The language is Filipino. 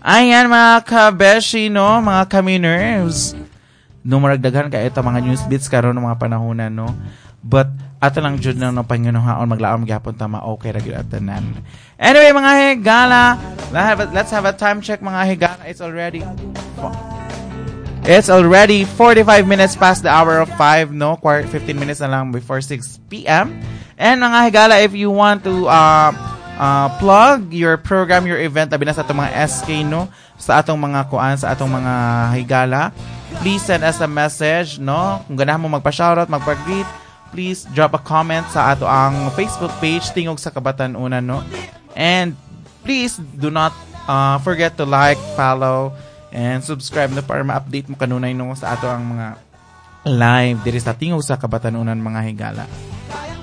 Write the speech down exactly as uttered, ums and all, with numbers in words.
Ayan mga kabeshi, no? Mga kami-nerves. No, maragdagan ka ito mga news bits karon ng mga panahonan, no? But, ato lang dyan na no, Panginoon, maglaon magyapon tama, okay, ragil at tanan. Anyway, mga higala, let's have a time check, mga higala. It's already, it's already forty-five minutes past the hour of five, no? fifteen minutes na lang before six p.m. And mga higala, if you want to, uh, Uh, plug your program, your event, labi na sa atong mga S K, no? Sa atong mga kuan, sa atong mga higala. Please send us a message, no? Kung ganahan mo magpa-shoutout, magpa-greet, please drop a comment sa ato ang Facebook page, Tingog sa Kabatanunan, no? And please do not uh, forget to like, follow, and subscribe, no? Para ma-update mo kanunay, no? Sa ato ang mga live diri sa Tingog sa Kabatanunan, mga higala.